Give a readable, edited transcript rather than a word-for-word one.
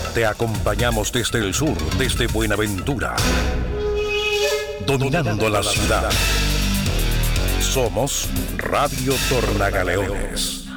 Te acompañamos desde el sur, desde Buenaventura, dominando la ciudad. Somos Radio Tornagaleones.